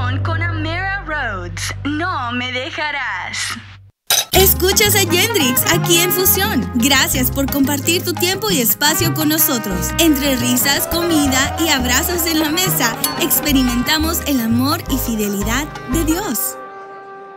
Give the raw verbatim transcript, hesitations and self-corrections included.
Fusión con Amira Rhodes. No me dejarás. Escuchas a Yendrix aquí en Fusión. Gracias por compartir tu tiempo y espacio con nosotros. Entre risas, comida y abrazos en la mesa, experimentamos el amor y fidelidad de Dios.